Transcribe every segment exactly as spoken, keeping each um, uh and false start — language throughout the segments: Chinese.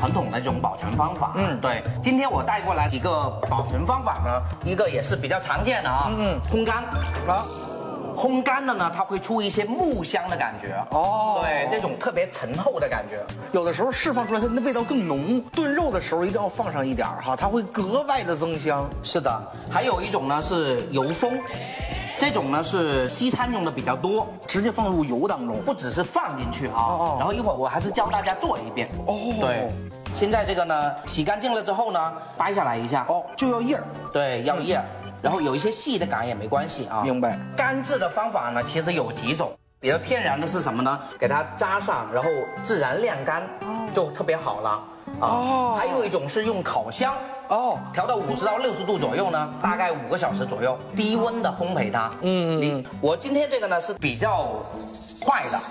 传统的这种保存方法。嗯，对。今天我带过来几个保存方法呢，一个也是比较常见的啊，嗯，烘干啊。烘干的呢，它会出一些木香的感觉哦，对，那种特别醇厚的感觉。 有的时候释放出来它的味道更浓，炖肉的时候一定要放上一点哈，它会格外的增香。 是的，还有一种呢是油封。这种呢是西餐用的比较多， 直接放入油当中， 不只是放进去啊。哦。然后一会儿我还是教大家做一遍。哦。对。现在这个呢，洗干净了之后呢，掰下来一下。 哦，就要叶儿。 对，要叶儿。然后有一些细的杆也没关系啊。 明白。 干制的方法呢，其实有几种。比较天然的是什么呢？给它扎上，然后自然晾干，就特别好了。哦。还有一种是用烤箱。哦，调到五十到六十度左右呢，大概五个小时左右，低温的烘焙它。嗯嗯。我今天这个呢是比较快的，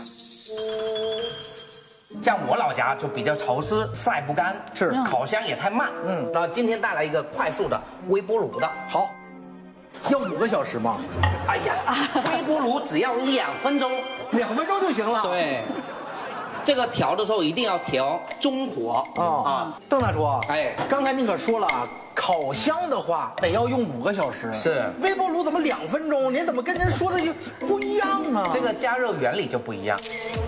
像我老家就比较潮湿，晒不干， 是烤箱也太慢。嗯。然后今天带来一个快速的微波炉的。 好。要五个小时吗？ 哎呀，微波炉只要两分钟， 两分钟就行了。 对。这个调的时候一定要调中火啊！ 啊，邓大厨， 哎， 刚才你可说了，烤箱的话得要用五个小时， 是微波炉怎么两分钟？您怎么跟您说的就不一样啊？ 这个加热原理就不一样。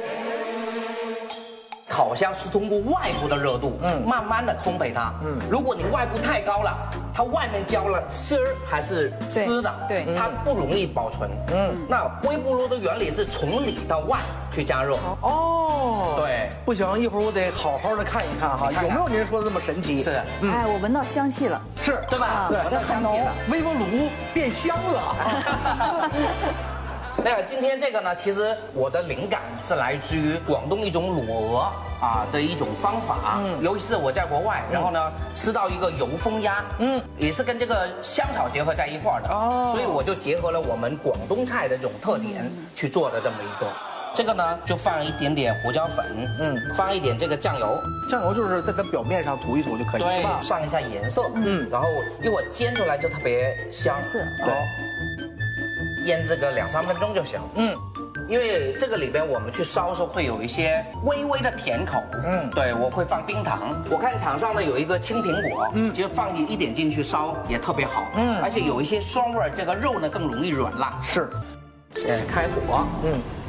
烤箱是通过外部的热度，嗯，慢慢的烘焙它，嗯，如果你外部太高了，它外面焦了，丝儿还是湿的，对，它不容易保存，嗯，那微波炉的原理是从里到外去加热，哦，对， 不行，一会儿我得好好的看一看哈，有没有您说的这么神奇？ 是， 哎，我闻到香气了， 是对吧？ 对， 很浓， 微波炉变香了。 那今天这个呢，其实我的灵感是来自于广东一种卤鹅啊的一种方法，嗯，尤其是我在国外，然后呢吃到一个油封鸭，嗯，也是跟这个香草结合在一块儿的，哦，所以我就结合了我们广东菜的这种特点去做的这么一个。这个呢就放一点点胡椒粉，嗯，放一点这个酱油， 酱油就是在它表面上涂一涂就可以了， 对，上一下颜色，嗯，然后一会儿煎出来就特别香， 是， 对。腌制个两三分钟就行。嗯，因为这个里边我们去烧的时候会有一些微微的甜口。嗯，对，我会放冰糖。我看场上呢有一个青苹果，嗯，就放一点进去烧也特别好。嗯，而且有一些酸味，这个肉呢更容易软烂。 是， 先开火。嗯。